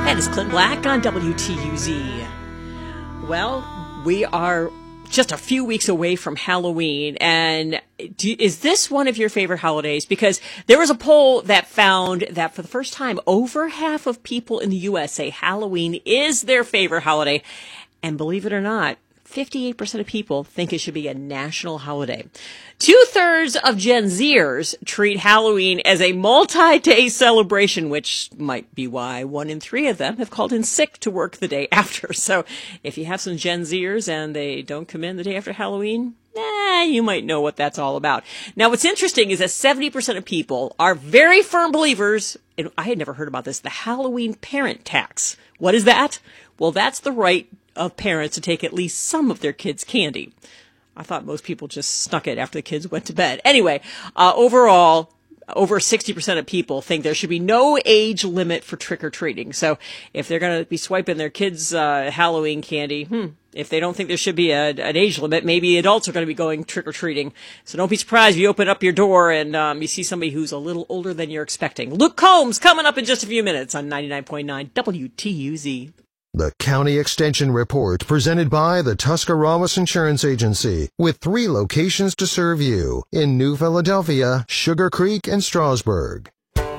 And it's Clint Black on WTUZ. Well, we are just a few weeks away from Halloween, and is this one of your favorite holidays? Because there was a poll that found that for the first time, over half of people in the U.S. say Halloween is their favorite holiday. And believe it or not, 58% of people think it should be a national holiday. 2/3 of Gen Zers treat Halloween as a multi-day celebration, which might be why 1 in 3 of them have called in sick to work the day after. So if you have some Gen Zers and they don't come in the day after Halloween, you might know what that's all about. Now, what's interesting is that 70% of people are very firm believers, and I had never heard about this, the Halloween parent tax. What is that? Well, that's the right of parents to take at least some of their kids' candy. I thought most people just snuck it after the kids went to bed. Anyway, overall, over 60% of people think there should be no age limit for trick-or-treating. So if they're going to be swiping their kids' Halloween candy, if they don't think there should be an age limit, maybe adults are going to be going trick-or-treating. So don't be surprised if you open up your door and you see somebody who's a little older than you're expecting. Luke Combs coming up in just a few minutes on 99.9 WTUZ. The County Extension Report, presented by the Tuscarawas Insurance Agency, with 3 locations to serve you in New Philadelphia, Sugar Creek, and Strasburg.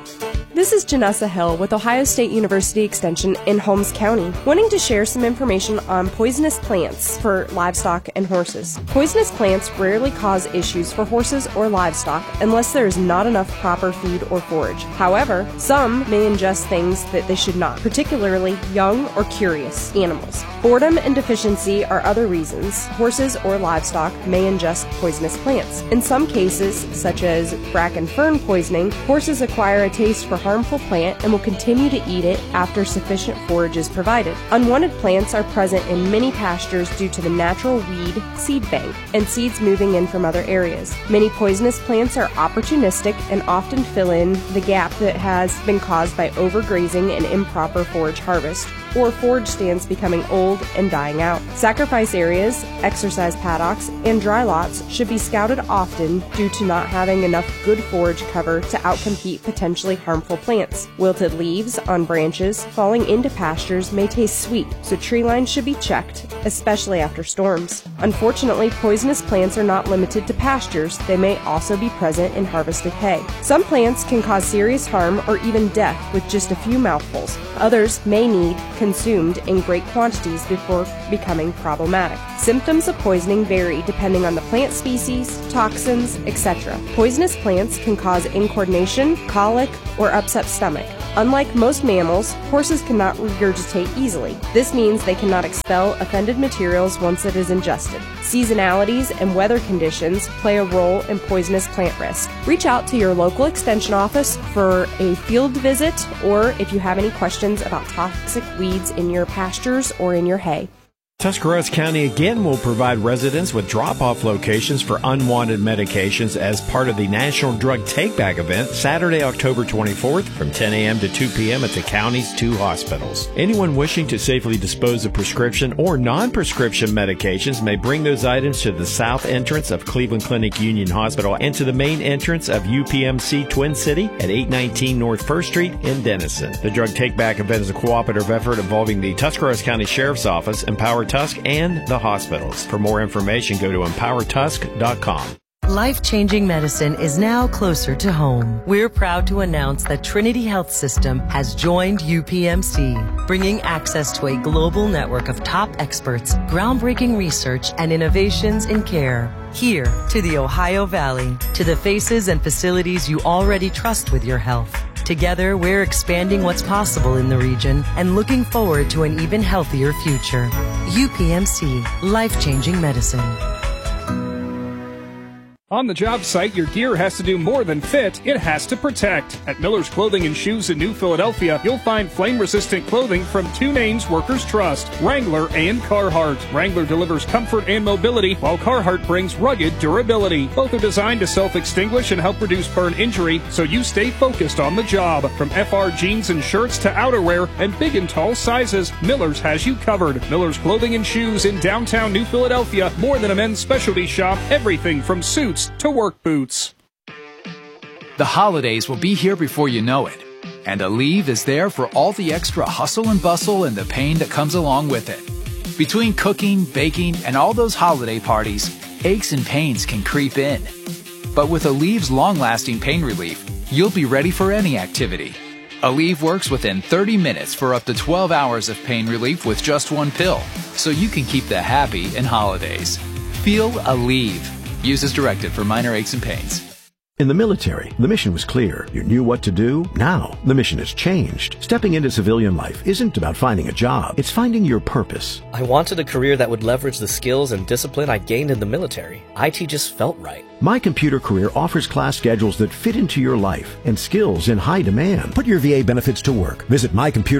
This is Janessa Hill with Ohio State University Extension in Holmes County, wanting to share some information on poisonous plants for livestock and horses. Poisonous plants rarely cause issues for horses or livestock unless there is not enough proper feed or forage. However, some may ingest things that they should not, particularly young or curious animals. Boredom and deficiency are other reasons horses or livestock may ingest poisonous plants. In some cases, such as bracken fern poisoning, horses acquire a taste for harmful plant and will continue to eat it after sufficient forage is provided. Unwanted plants are present in many pastures due to the natural weed seed bank and seeds moving in from other areas. Many poisonous plants are opportunistic and often fill in the gap that has been caused by overgrazing and improper forage harvest, or forage stands becoming old and dying out. Sacrifice areas, exercise paddocks, and dry lots should be scouted often due to not having enough good forage cover to outcompete potentially harmful plants. Wilted leaves on branches falling into pastures may taste sweet, so tree lines should be checked, especially after storms. Unfortunately, poisonous plants are not limited to pastures. They may also be present in harvested hay. Some plants can cause serious harm or even death with just a few mouthfuls. Others may need consumed in great quantities before becoming problematic. Symptoms of poisoning vary depending on the plant species, toxins, etc. Poisonous plants can cause incoordination, colic, or upset stomach. Unlike most mammals, horses cannot regurgitate easily. This means they cannot expel offended materials once it is ingested. Seasonalities and weather conditions play a role in poisonous plant risk. Reach out to your local extension office for a field visit or if you have any questions about toxic weeds in your pastures or in your hay. Tuscarawas County again will provide residents with drop-off locations for unwanted medications as part of the National Drug Take-Back event Saturday, October 24th from 10 a.m. to 2 p.m. at the county's 2 hospitals. Anyone wishing to safely dispose of prescription or non-prescription medications may bring those items to the south entrance of Cleveland Clinic Union Hospital and to the main entrance of UPMC Twin City at 819 North 1st Street in Denison. The Drug Take-Back event is a cooperative effort involving the Tuscarawas County Sheriff's Office, Empower Tusk, and the hospitals. For more information, go to empowertusk.com. Life-changing medicine is now closer to home. We're proud to announce that Trinity Health System has joined UPMC, bringing access to a global network of top experts, groundbreaking research, and innovations in care. Here, to the Ohio Valley, to the faces and facilities you already trust with your health. Together, we're expanding what's possible in the region and looking forward to an even healthier future. UPMC, life-changing medicine. On the job site, your gear has to do more than fit, it has to protect. At Miller's Clothing and Shoes in New Philadelphia, you'll find flame-resistant clothing from 2 names workers trust, Wrangler and Carhartt. Wrangler delivers comfort and mobility, while Carhartt brings rugged durability. Both are designed to self-extinguish and help reduce burn injury, so you stay focused on the job. From FR jeans and shirts to outerwear and big and tall sizes, Miller's has you covered. Miller's Clothing and Shoes in downtown New Philadelphia, more than a men's specialty shop, everything from suits to work boots. The holidays will be here before you know it. And Aleve is there for all the extra hustle and bustle and the pain that comes along with it. Between cooking, baking, and all those holiday parties, aches and pains can creep in. But with Aleve's long-lasting pain relief, you'll be ready for any activity. Aleve works within 30 minutes for up to 12 hours of pain relief with just one pill, so you can keep the happy in holidays. Feel Aleve. Use as directed for minor aches and pains. In the military, the mission was clear. You knew what to do. Now, the mission has changed. Stepping into civilian life isn't about finding a job. It's finding your purpose. I wanted a career that would leverage the skills and discipline I gained in the military. IT just felt right. My Computer Career offers class schedules that fit into your life and skills in high demand. Put your VA benefits to work. Visit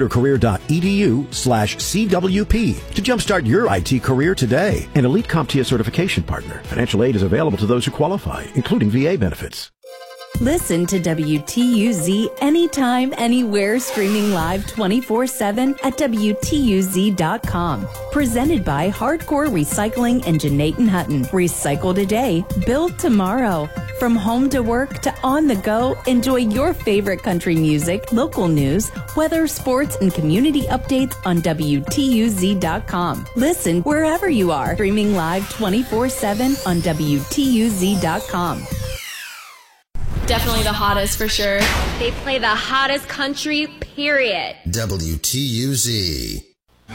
mycomputercareer.edu/CWP to jumpstart your IT career today. An Elite CompTIA certification partner. Financial aid is available to those who qualify, including VA benefits. Listen to WTUZ anytime, anywhere, streaming live 24/7 at WTUZ.com. Presented by Hardcore Recycling and Janaten Hutton. Recycle today, build tomorrow. From home to work to on the go, enjoy your favorite country music, local news, weather, sports, and community updates on WTUZ.com. Listen wherever you are, streaming live 24/7 on WTUZ.com. Definitely the hottest for sure. They play the hottest country, period. WTUZ.